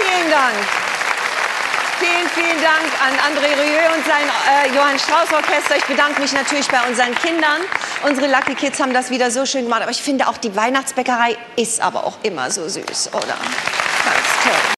vielen Dank. Vielen Dank an André Rieu und sein Johann Strauss Orchester. Ich bedanke mich natürlich bei unseren Kindern. Unsere Lucky Kids haben das wieder so schön gemacht. Aber ich finde auch, die Weihnachtsbäckerei ist aber auch immer so süß, oder? Ganz toll.